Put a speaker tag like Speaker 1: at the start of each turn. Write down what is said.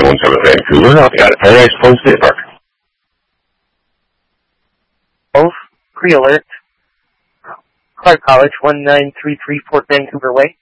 Speaker 1: 917 Vancouver. I've got a Paradise Phone State Park.
Speaker 2: Pre-alert. Clark College, 1933 Fort Vancouver Way.